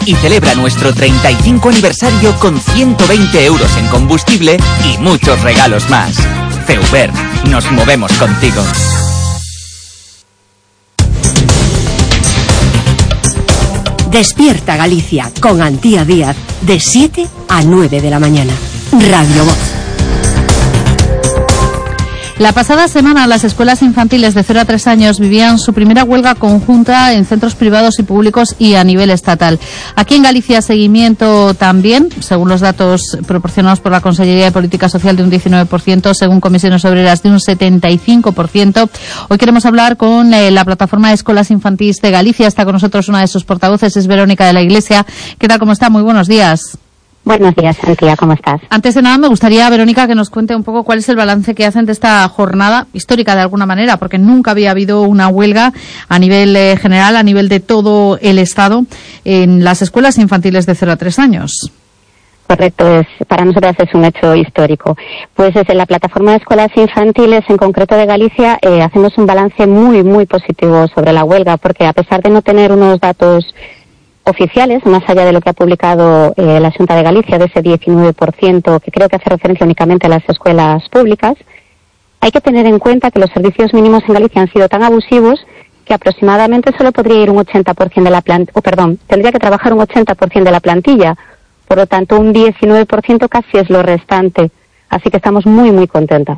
y celebra nuestro 35 aniversario con 120 euros en combustible y muchos regalos más. Feuber, nos movemos contigo. Despierta Galicia con Antía Díaz de 7 a 9 de la mañana. Radio Voz. La pasada semana las escuelas infantiles de 0 a 3 años vivían su primera huelga conjunta en centros privados y públicos y a nivel estatal. Aquí en Galicia seguimiento también, según los datos proporcionados por la Consellería de Política Social, de un 19%, según Comisiones Obreras de un 75%. Hoy queremos hablar con la plataforma de escuelas infantiles de Galicia. Está con nosotros una de sus portavoces, es Verónica de la Iglesia. ¿Qué tal? ¿Cómo está? Muy buenos días. Buenos días, Antía, ¿cómo estás? Antes de nada, me gustaría, Verónica, que nos cuente un poco cuál es el balance que hacen de esta jornada histórica de alguna manera, porque nunca había habido una huelga a nivel general, a nivel de todo el Estado, en las escuelas infantiles de 0 a 3 años. Correcto, para nosotras es un hecho histórico. Pues desde la plataforma de escuelas infantiles, en concreto de Galicia, hacemos un balance muy, muy positivo sobre la huelga, porque a pesar de no tener unos datos oficiales, más allá de lo que ha publicado la Xunta de Galicia, de ese 19%, que creo que hace referencia únicamente a las escuelas públicas, hay que tener en cuenta que los servicios mínimos en Galicia han sido tan abusivos que aproximadamente solo podría ir un 80% de la tendría que trabajar un 80% de la plantilla, por lo tanto un 19% casi es lo restante, así que estamos muy, muy contentas.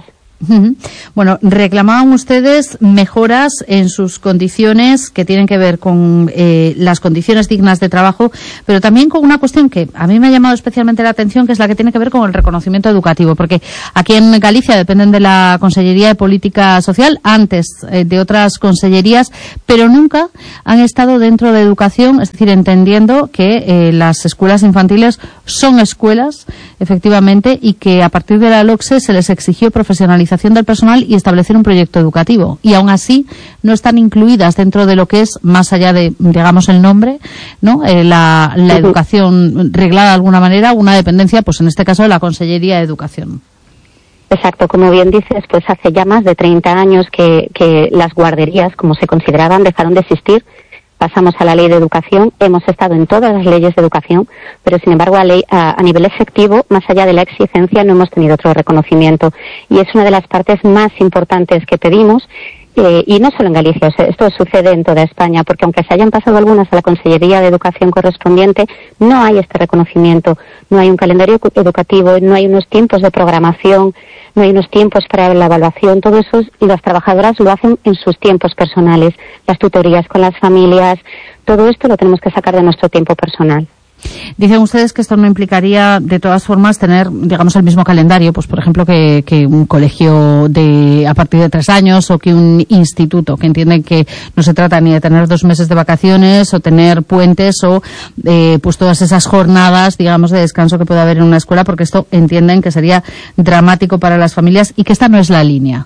Bueno, reclamaban ustedes mejoras en sus condiciones que tienen que ver con las condiciones dignas de trabajo, pero también con una cuestión que a mí me ha llamado especialmente la atención, que es la que tiene que ver con el reconocimiento educativo, porque aquí en Galicia dependen de la Consellería de Política Social, antes de otras consellerías, pero nunca han estado dentro de educación, es decir, entendiendo que las escuelas infantiles son escuelas, efectivamente, y que a partir de la LOCSE se les exigió profesionalización del personal y establecer un proyecto educativo, y aún así no están incluidas dentro de lo que es, más allá de, digamos, el nombre, ¿no? La educación reglada de alguna manera, una dependencia, pues en este caso de la Consellería de Educación. Exacto, como bien dices, pues hace ya más de 30 años que las guarderías, como se consideraban, dejaron de existir. Pasamos a la ley de educación, hemos estado en todas las leyes de educación, pero sin embargo a nivel efectivo, más allá de la exigencia, no hemos tenido otro reconocimiento. Y es una de las partes más importantes que pedimos, y no solo en Galicia, o sea, esto sucede en toda España, porque aunque se hayan pasado algunas a la Consellería de Educación correspondiente, no hay este reconocimiento, no hay un calendario educativo, no hay unos tiempos de programación, no hay unos tiempos para la evaluación, todo eso, y las trabajadoras lo hacen en sus tiempos personales, las tutorías con las familias, todo esto lo tenemos que sacar de nuestro tiempo personal. Dicen ustedes que esto no implicaría, de todas formas, tener, digamos, el mismo calendario, pues por ejemplo, que un colegio a partir de 3 años o que un instituto, que entienden que no se trata ni de tener 2 meses de vacaciones o tener puentes o pues todas esas jornadas, digamos, de descanso que puede haber en una escuela, porque esto entienden que sería dramático para las familias y que esta no es la línea.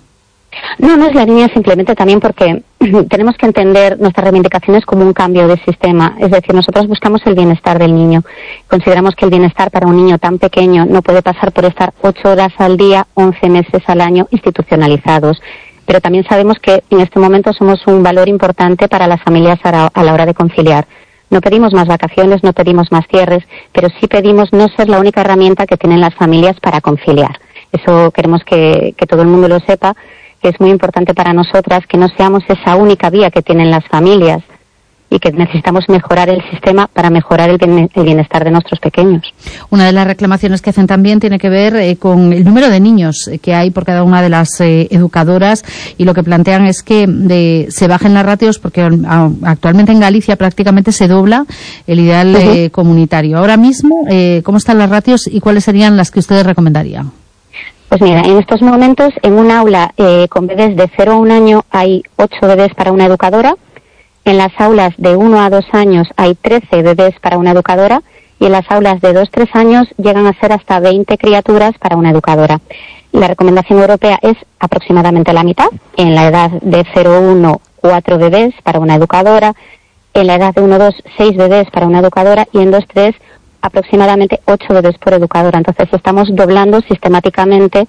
No es la línea, simplemente también porque tenemos que entender nuestras reivindicaciones como un cambio de sistema. Es decir, nosotros buscamos el bienestar del niño. Consideramos que el bienestar para un niño tan pequeño no puede pasar por estar 8 horas al día, 11 meses al año institucionalizados. Pero también sabemos que en este momento somos un valor importante para las familias a la hora de conciliar. No pedimos más vacaciones, no pedimos más cierres, pero sí pedimos no ser la única herramienta que tienen las familias para conciliar. Eso queremos que todo el mundo lo sepa, que es muy importante para nosotras, que no seamos esa única vía que tienen las familias y que necesitamos mejorar el sistema para mejorar el bienestar de nuestros pequeños. Una de las reclamaciones que hacen también tiene que ver con el número de niños que hay por cada una de las educadoras, y lo que plantean es que se bajen las ratios, porque actualmente en Galicia prácticamente se dobla el ideal comunitario. Ahora mismo, ¿cómo están las ratios y cuáles serían las que ustedes recomendarían? Pues mira, en estos momentos en un aula con bebés de 0 a 1 año hay 8 bebés para una educadora. En las aulas de 1 a 2 años hay 13 bebés para una educadora, y en las aulas de 2-3 años llegan a ser hasta 20 criaturas para una educadora. La recomendación europea es aproximadamente la mitad. En la edad de 0-1, 4 bebés para una educadora. En la edad de 1-2, 6 bebés para una educadora, y en 2-3 aproximadamente 8 bebés por educadora. Entonces estamos doblando sistemáticamente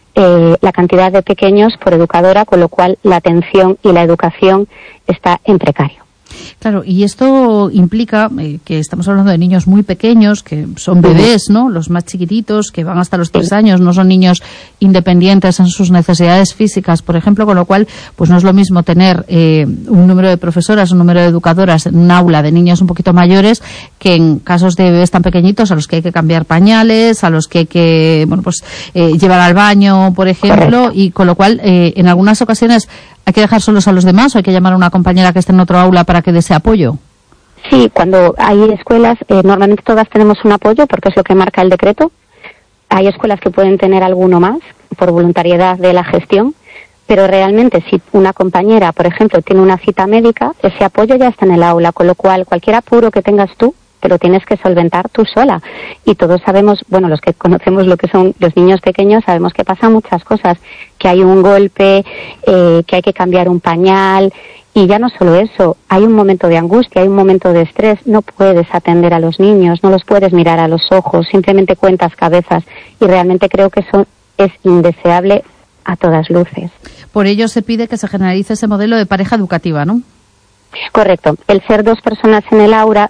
la cantidad de pequeños por educadora, con lo cual la atención y la educación está en precario. Claro, y esto implica que estamos hablando de niños muy pequeños, que son bebés, ¿no? Los más chiquititos, que van hasta los 3 años, no son niños independientes en sus necesidades físicas, por ejemplo, con lo cual, pues no es lo mismo tener un número de profesoras, un número de educadoras en un aula de niños un poquito mayores, que en casos de bebés tan pequeñitos a los que hay que cambiar pañales, a los que hay que, llevar al baño, por ejemplo, y con lo cual, en algunas ocasiones hay que dejar solos a los demás o hay que llamar a una compañera que esté en otro aula para que dé ese apoyo. Sí, cuando hay escuelas, normalmente todas tenemos un apoyo porque es lo que marca el decreto. Hay escuelas que pueden tener alguno más por voluntariedad de la gestión, pero realmente si una compañera, por ejemplo, tiene una cita médica, ese apoyo ya está en el aula, con lo cual cualquier apuro que tengas tú, te lo tienes que solventar tú sola. Y todos sabemos, los que conocemos lo que son los niños pequeños, sabemos que pasan muchas cosas, que hay un golpe, que hay que cambiar un pañal, y ya no solo eso, hay un momento de angustia, hay un momento de estrés, no puedes atender a los niños, no los puedes mirar a los ojos, simplemente cuentas cabezas, y realmente creo que eso es indeseable a todas luces. Por ello se pide que se generalice ese modelo de pareja educativa, ¿no? Correcto. El ser 2 personas en el aula,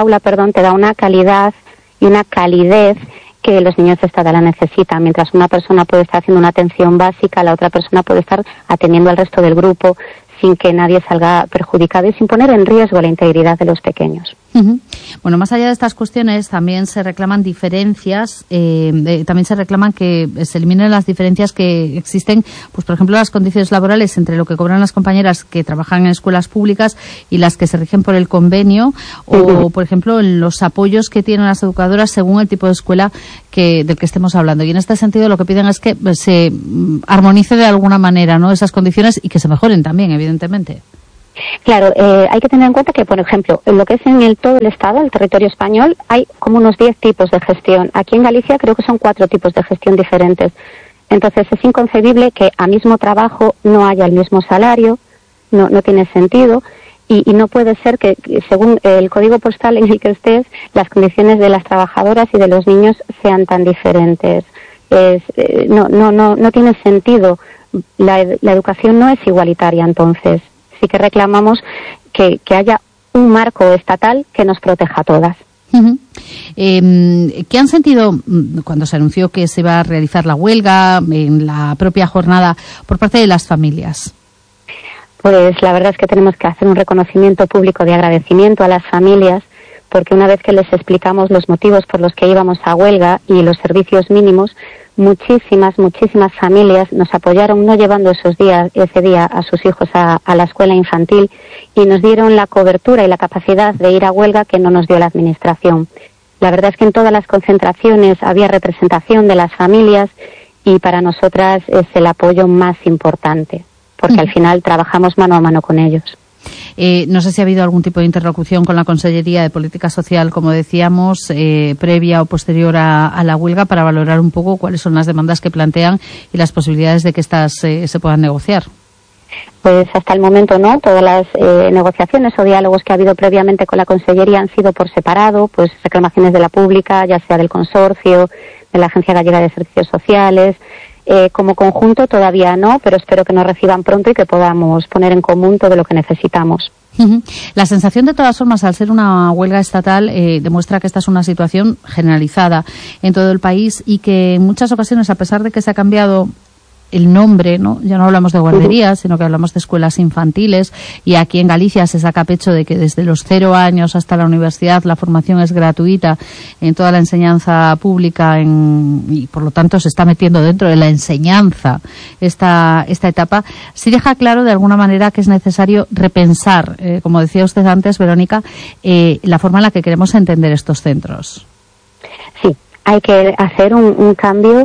te da una calidad y una calidez que los niños de esta edad la necesitan. Mientras una persona puede estar haciendo una atención básica, la otra persona puede estar atendiendo al resto del grupo sin que nadie salga perjudicado y sin poner en riesgo la integridad de los pequeños. Uh-huh. Bueno, más allá de estas cuestiones, también se reclaman diferencias, también se reclaman que se eliminen las diferencias que existen, pues por ejemplo, las condiciones laborales entre lo que cobran las compañeras que trabajan en escuelas públicas y las que se rigen por el convenio, o por ejemplo, en los apoyos que tienen las educadoras según el tipo de escuela del que estemos hablando. Y en este sentido lo que piden es que se armonice de alguna manera, ¿no?, esas condiciones y que se mejoren también, evidentemente. Claro, hay que tener en cuenta que, por ejemplo, en lo que es en todo el Estado, el territorio español, hay como unos 10 tipos de gestión. Aquí en Galicia creo que son 4 tipos de gestión diferentes. Entonces es inconcebible que a mismo trabajo no haya el mismo salario, no tiene sentido, y no puede ser que según el código postal en el que estés, las condiciones de las trabajadoras y de los niños sean tan diferentes. No tiene sentido. La educación no es igualitaria, entonces sí que reclamamos que haya un marco estatal que nos proteja a todas. Uh-huh. ¿Qué han sentido cuando se anunció que se iba a realizar la huelga en la propia jornada por parte de las familias? Pues la verdad es que tenemos que hacer un reconocimiento público de agradecimiento a las familias, porque una vez que les explicamos los motivos por los que íbamos a huelga y los servicios mínimos, muchísimas familias nos apoyaron no llevando ese día a sus hijos a la escuela infantil y nos dieron la cobertura y la capacidad de ir a huelga que no nos dio la administración. La verdad es que en todas las concentraciones había representación de las familias y para nosotras es el apoyo más importante, porque al final trabajamos mano a mano con ellos. No sé si ha habido algún tipo de interlocución con la Consellería de Política Social, como decíamos, previa o posterior a la huelga, para valorar un poco cuáles son las demandas que plantean y las posibilidades de que estas se puedan negociar. Pues hasta el momento no. Todas las negociaciones o diálogos que ha habido previamente con la Consellería han sido por separado, pues reclamaciones de la pública, ya sea del consorcio, de la Agencia Gallega de Servicios Sociales. Como conjunto todavía no, pero espero que nos reciban pronto y que podamos poner en común todo lo que necesitamos. Uh-huh. La sensación, de todas formas, al ser una huelga estatal, demuestra que esta es una situación generalizada en todo el país y que en muchas ocasiones, a pesar de que se ha cambiado el nombre, ¿no? Ya no hablamos de guarderías, sino que hablamos de escuelas infantiles, y aquí en Galicia se saca pecho de que desde los 0 años hasta la universidad la formación es gratuita en toda la enseñanza pública y por lo tanto se está metiendo dentro de la enseñanza esta etapa. Sí deja claro de alguna manera que es necesario repensar, como decía usted antes, Verónica, la forma en la que queremos entender estos centros. Sí, hay que hacer un cambio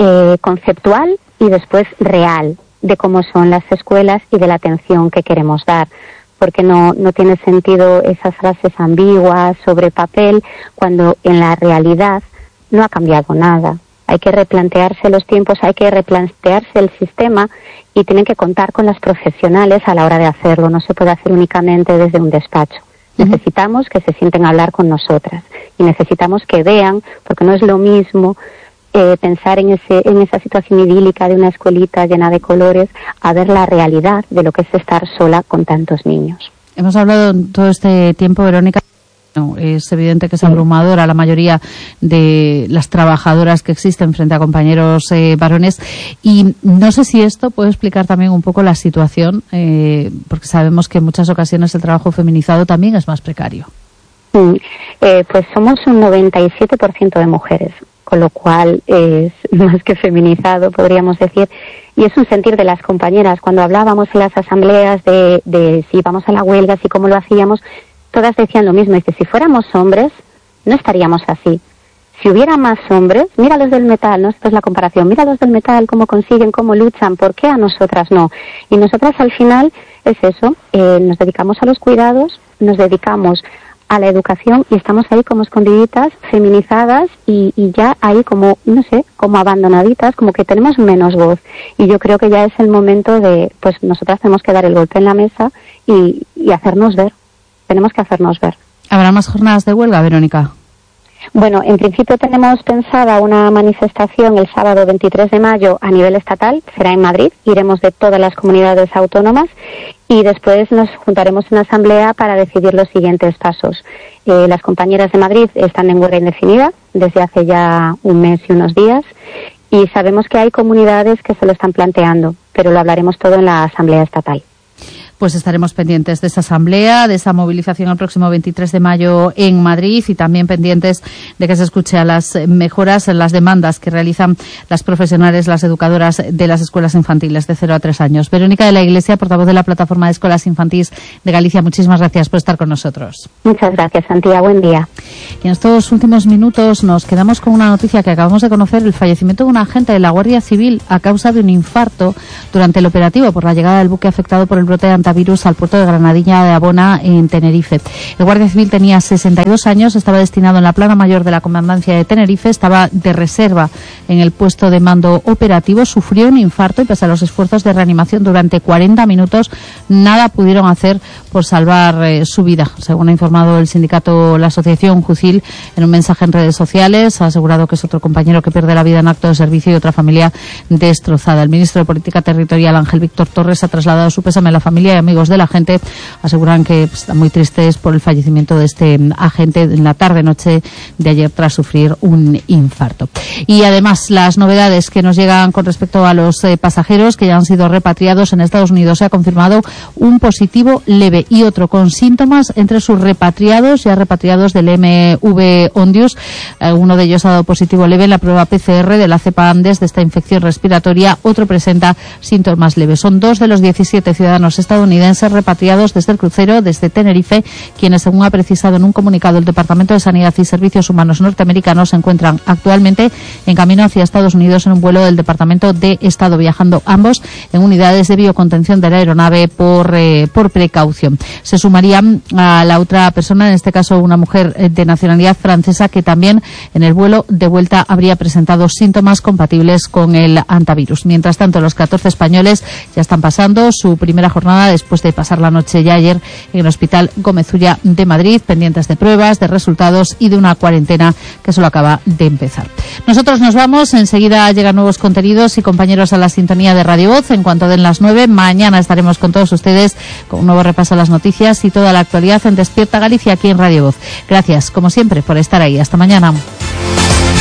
conceptual y después real de cómo son las escuelas y de la atención que queremos dar, porque no tiene sentido esas frases ambiguas sobre papel cuando en la realidad no ha cambiado nada. Hay que replantearse los tiempos, hay que replantearse el sistema y tienen que contar con las profesionales a la hora de hacerlo. No se puede hacer únicamente desde un despacho. Necesitamos que se sienten a hablar con nosotras y necesitamos que vean, porque no es lo mismo pensar en esa situación idílica de una escuelita llena de colores a ver la realidad de lo que es estar sola con tantos niños. Hemos hablado todo este tiempo, Verónica. Es evidente que es abrumadora la mayoría de las trabajadoras que existen frente a compañeros varones, y no sé si esto puede explicar también un poco la situación, porque sabemos que en muchas ocasiones el trabajo feminizado también es más precario. Pues somos un 97% de mujeres, con lo cual es más que feminizado, podríamos decir, y es un sentir de las compañeras. Cuando hablábamos en las asambleas de si íbamos a la huelga, si cómo lo hacíamos, todas decían lo mismo. Dice, si fuéramos hombres, no estaríamos así. Si hubiera más hombres, mira los del metal, ¿no? Esto es la comparación. Mira los del metal, cómo consiguen, cómo luchan, ¿por qué a nosotras no? Y nosotras al final es eso, nos dedicamos a los cuidados, nos dedicamos a la educación y estamos ahí como escondiditas, feminizadas y ya ahí como, no sé, como abandonaditas, como que tenemos menos voz. Y yo creo que ya es el momento de, pues nosotras tenemos que dar el golpe en la mesa y hacernos ver. Tenemos que hacernos ver. ¿Habrá más jornadas de huelga, Verónica? Bueno, en principio tenemos pensada una manifestación el sábado 23 de mayo a nivel estatal, será en Madrid, iremos de todas las comunidades autónomas y después nos juntaremos en asamblea para decidir los siguientes pasos. Las compañeras de Madrid están en huelga indefinida desde hace ya un mes y unos días y sabemos que hay comunidades que se lo están planteando, pero lo hablaremos todo en la asamblea estatal. Pues estaremos pendientes de esa asamblea, de esa movilización el próximo 23 de mayo en Madrid y también pendientes de que se escuche a las mejoras en las demandas que realizan las profesionales, las educadoras de las escuelas infantiles de 0 a 3 años. Verónica de la Iglesia, portavoz de la Plataforma de Escuelas Infantiles de Galicia, muchísimas gracias por estar con nosotros. Muchas gracias, Antía. Buen día. Y en estos últimos minutos nos quedamos con una noticia que acabamos de conocer, el fallecimiento de un agente de la Guardia Civil a causa de un infarto durante el operativo por la llegada del buque afectado por el brote de virus al puerto de Granadilla de Abona en Tenerife. El Guardia Civil tenía 62 años, estaba destinado en la plana mayor de la Comandancia de Tenerife, estaba de reserva en el puesto de mando operativo, sufrió un infarto y pese a los esfuerzos de reanimación durante 40 minutos nada pudieron hacer por salvar su vida. Según ha informado el sindicato, la asociación Jucil, en un mensaje en redes sociales, ha asegurado que es otro compañero que pierde la vida en acto de servicio y otra familia destrozada. El ministro de Política Territorial, Ángel Víctor Torres, ha trasladado su pésame a la familia y amigos de la gente. Aseguran que están muy tristes por el fallecimiento de este agente en la tarde-noche de ayer tras sufrir un infarto. Y además, las novedades que nos llegan con respecto a los pasajeros que ya han sido repatriados en Estados Unidos. Se ha confirmado un positivo leve y otro con síntomas entre sus repatriados, ya repatriados del MV Ondius. Uno de ellos ha dado positivo leve en la prueba PCR de la cepa Andes de esta infección respiratoria. Otro presenta síntomas leves. Son 2 de los 17 ciudadanos estadounidenses repatriados desde el crucero desde Tenerife, quienes, según ha precisado en un comunicado el Departamento de Sanidad y Servicios Humanos norteamericano, se encuentran actualmente en camino hacia Estados Unidos en un vuelo del Departamento de Estado, viajando ambos en unidades de biocontención de la aeronave por precaución. Se sumarían a la otra persona, en este caso una mujer de nacionalidad francesa, que también en el vuelo de vuelta habría presentado síntomas compatibles con el antivirus. Mientras tanto, los 14 españoles ya están pasando su primera jornada después de pasar la noche ya ayer en el Hospital Gómez Ulla de Madrid, pendientes de pruebas, de resultados y de una cuarentena que solo acaba de empezar. Nosotros nos vamos, enseguida llegan nuevos contenidos y compañeros a la sintonía de Radio Voz. En cuanto den las 9, mañana estaremos con todos ustedes con un nuevo repaso a las noticias y toda la actualidad en Despierta Galicia aquí en Radio Voz. Gracias, como siempre, por estar ahí. Hasta mañana.